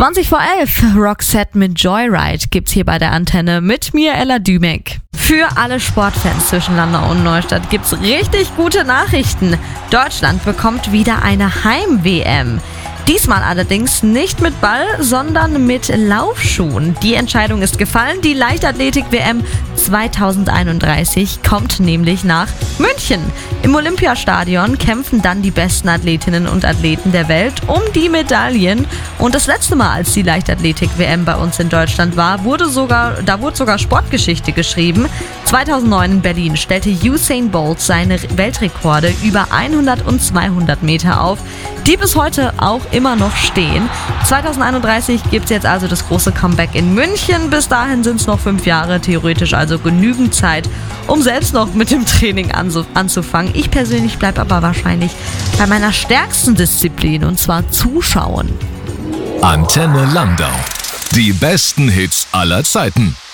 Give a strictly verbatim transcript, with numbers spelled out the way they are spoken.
zwanzig vor elf, Roxette mit Joyride gibt's hier bei der Antenne mit mir, Ella Dümek. Für alle Sportfans zwischen Landau und Neustadt gibt's richtig gute Nachrichten. Deutschland bekommt wieder eine Heim-W M. Diesmal allerdings nicht mit Ball, sondern mit Laufschuhen. Die Entscheidung ist gefallen. Die Leichtathletik-W M zwanzig einunddreißig kommt nämlich nach München. Im Olympiastadion kämpfen dann die besten Athletinnen und Athleten der Welt um die Medaillen. Und das letzte Mal, als die Leichtathletik-W M bei uns in Deutschland war, wurde sogar, da wurde sogar Sportgeschichte geschrieben. zweitausendneun in Berlin stellte Usain Bolt seine Weltrekorde über hundert und zweihundert Meter auf, die bis heute auch immer noch stehen. zwanzig einunddreißig gibt es jetzt also das große Comeback in München. Bis dahin sind es noch fünf Jahre, theoretisch also genügend Zeit, um selbst noch mit dem Training anzufangen. Ich persönlich bleibe aber wahrscheinlich bei meiner stärksten Disziplin, und zwar Zuschauen. Antenne Landau. Die besten Hits aller Zeiten.